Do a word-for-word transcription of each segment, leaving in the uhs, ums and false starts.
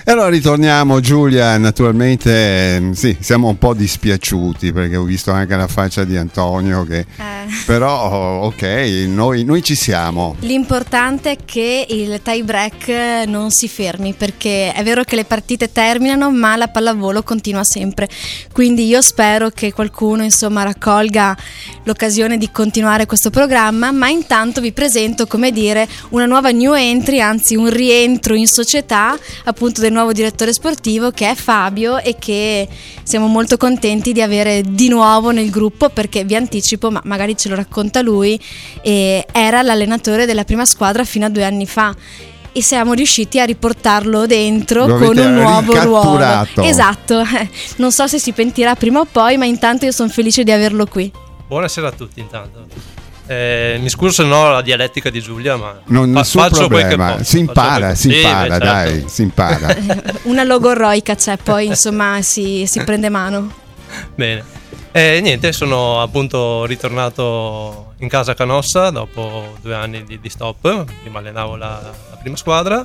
E allora ritorniamo, Giulia, naturalmente eh, sì, siamo un po' dispiaciuti perché ho visto anche la faccia di Antonio che Eh. però ok, noi, noi ci siamo. L'importante è che il tie break non si fermi, perché è vero che le partite terminano ma la pallavolo continua sempre, quindi io spero che qualcuno insomma raccolga l'occasione di continuare questo programma, ma intanto vi presento, come dire, una nuova new entry, anzi un rientro in società appunto del nuovo direttore sportivo, che è Fabio, e che siamo molto contenti di avere di nuovo nel gruppo, perché vi anticipo, ma magari ce lo racconta lui, e era l'allenatore della prima squadra fino a due anni fa e siamo riusciti a riportarlo dentro Lo con un nuovo ruolo. ricatturato. Esatto, non so se si pentirà prima o poi, ma intanto io sono felice di averlo qui. Buonasera a tutti intanto. Eh, mi scuso se no la dialettica di Giulia, ma Non fa- nessun faccio quel che problema, posso, si impara, faccio quel- si Sì, impara, beh, dai, certo. si impara. Una logorroica c'è, poi insomma si, si prende mano. Bene. E niente, sono appunto ritornato in casa Canossa dopo due anni di, di stop. Prima allenavo la, la prima squadra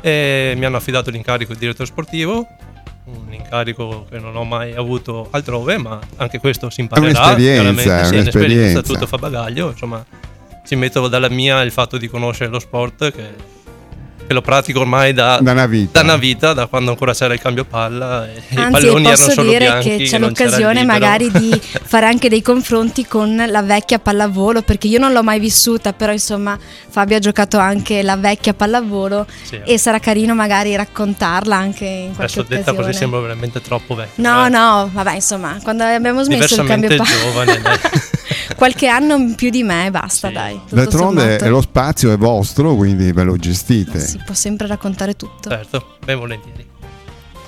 e mi hanno affidato l'incarico di direttore sportivo, un incarico che non ho mai avuto altrove, ma anche questo si imparerà. un'esperienza, chiaramente, sì, è un'esperienza, un'esperienza. tutto fa bagaglio, insomma, ci metto dalla mia il fatto di conoscere lo sport che, che lo pratico ormai da, Da una vita. da una vita, da quando ancora c'era il cambio palla e i Anzi, palloni erano posso solo dire bianchi, che c'è non c'era il l'occasione libero. magari di fare anche dei confronti con la vecchia pallavolo, perché io non l'ho mai vissuta, però insomma Fabio ha giocato anche la vecchia pallavolo, Sì. e sarà carino magari raccontarla anche in qualche Adesso detta occasione. così sembra veramente troppo vecchio. No, eh. no, vabbè, insomma, quando abbiamo smesso il cambio Diversamente palla giovane, dai. qualche anno in più di me, basta, Sì. dai. tutto D'altronde sommato. lo spazio è vostro, quindi ve lo gestite. Si può sempre raccontare tutto. Certo, ben volentieri.